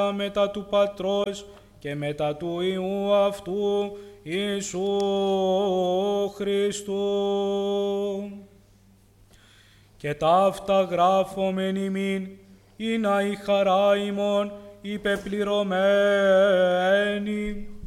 μετά του Πατρός και μετά του Υιού αυτού Ιησού Χριστού. Και ταύτα γράφομεν ημίν, ή να η χαρά ημών υπεπληρωμένη.